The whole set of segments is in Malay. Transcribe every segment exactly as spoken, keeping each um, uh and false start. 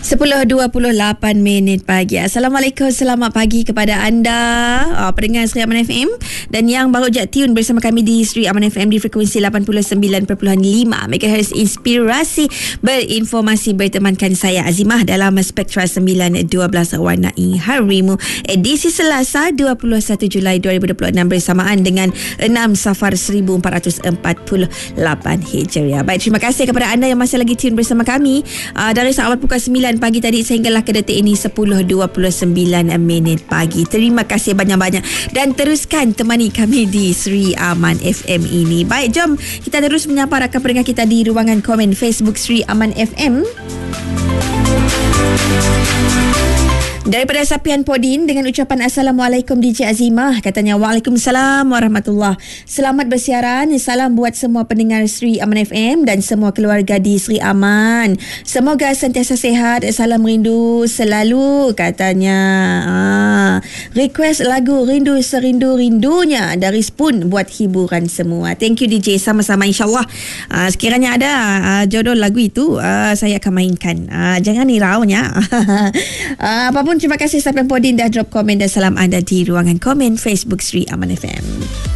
sepuluh dua puluh lapan minit pagi. Assalamualaikum, selamat pagi kepada anda uh, pendengar Sri Aman F M dan yang baru je tune bersama kami di Sri Aman F M di frekuensi lapan puluh sembilan perpuluhan lima megahertz. Inspirasi berinformasi bertemankan saya Azimah dalam Spektra sembilan dua belas Warnai Harimu edisi Selasa dua puluh satu Julai dua ribu dua puluh enam bersamaan dengan enam Safar seribu empat ratus empat puluh lapan Hijriah. Baik, terima kasih kepada anda yang masih lagi tune bersama kami uh, dari saat pukul sembilan pagi tadi sehinggalah ke detik ini sepuluh dua puluh sembilan minit pagi. Terima kasih banyak-banyak dan teruskan temani kami di Sri Aman F M ini. Baik, jom kita terus menyapa rakan pendengar kita di ruangan komen Facebook Sri Aman F M. Daripada Sapian Podin dengan ucapan Assalamualaikum D J Azimah, katanya Waalaikumsalam warahmatullahi. Selamat bersiaran, salam buat semua pendengar Sri Aman F M dan semua keluarga di Sri Aman. Semoga sentiasa sihat, salam rindu selalu, katanya. Ah, request lagu Rindu Serindu-Rindunya dari Spoon buat hiburan semua. Thank you D J, sama-sama, insyaAllah. Ah, sekiranya ada ah, jodoh lagu itu, ah, saya akan mainkan. Ah, jangan hiraunya. ah, apapun, terima kasih Sapian Podin dah drop komen dan salam anda di ruangan komen Facebook Sri Aman F M.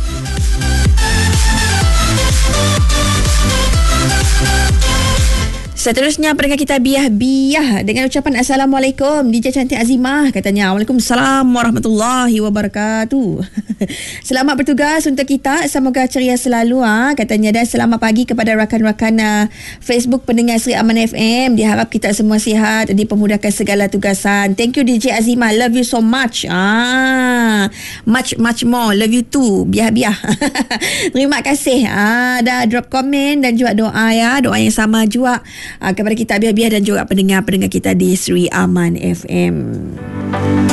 Seterusnya pendengar kita biah-biah dengan ucapan Assalamualaikum D J Cantik Azimah, katanya Waalaikumsalam warahmatullahi wabarakatuh. Selamat bertugas untuk kita, semoga ceria selalu, ha, katanya, dan selamat pagi kepada rakan-rakan uh, Facebook pendengar Sri Aman F M. Diharap kita semua sihat, dipermudahkan segala tugasan. Thank you D J Azimah, love you so much. Ah, much much more, love you too. Biah-biah. Terima kasih. Ah, dah drop komen dan juga doa, ya, doa yang sama juga Uh, kepada kita biar-biar dan juga pendengar-pendengar kita di Sri Aman F M.